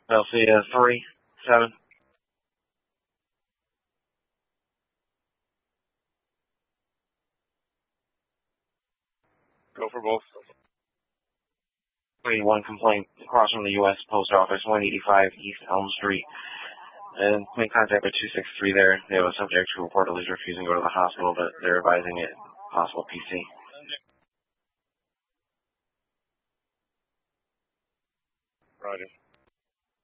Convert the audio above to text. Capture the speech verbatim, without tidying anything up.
Philadelphia three seven. Go for both. One complaint across from the U S Post Office, one eighty-five East Elm Street. And make contact with two six three there. They have a subject who reportedly is refusing to go to the hospital, but they're advising it possible P C. Roger.